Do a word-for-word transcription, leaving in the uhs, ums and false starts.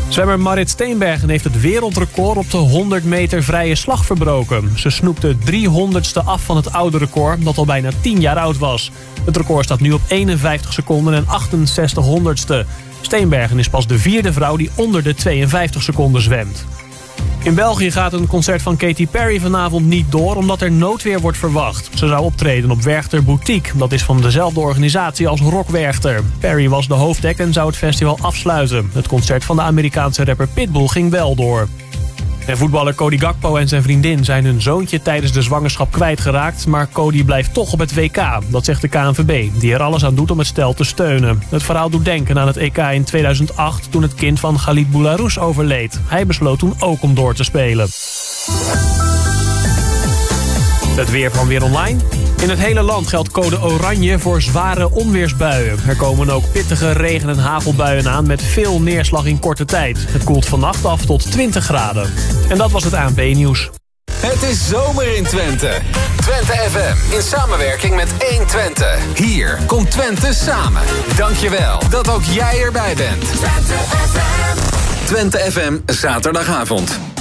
Zwemmer Marit Steenbergen heeft het wereldrecord op de honderd meter vrije slag verbroken. Ze snoepte driehonderdste af van het oude record, dat al bijna tien jaar oud was. Het record staat nu op eenenvijftig seconden en achtenzestig honderdste. Steenbergen is pas de vierde vrouw die onder de tweeënvijftig seconden zwemt. In België gaat een concert van Katy Perry vanavond niet door omdat er noodweer wordt verwacht. Ze zou optreden op Werchter Boutique. Dat is van dezelfde organisatie als Rock Werchter. Perry was de hoofdact en zou het festival afsluiten. Het concert van de Amerikaanse rapper Pitbull ging wel door. En voetballer Cody Gakpo en zijn vriendin zijn hun zoontje tijdens de zwangerschap kwijtgeraakt. Maar Cody blijft toch op het W K, dat zegt de K N V B, die er alles aan doet om het stel te steunen. Het verhaal doet denken aan het E K in tweeduizend acht, toen het kind van Khalid Boularus overleed. Hij besloot toen ook om door te spelen. Het weer van Weer Online. In het hele land geldt code oranje voor zware onweersbuien. Er komen ook pittige regen- en hagelbuien aan met veel neerslag in korte tijd. Het koelt vannacht af tot twintig graden. En dat was het A N P-nieuws. Het is zomer in Twente. Twente F M in samenwerking met één Twente. Hier komt Twente samen. Dankjewel dat ook jij erbij bent. Twente F M. Twente F M zaterdagavond.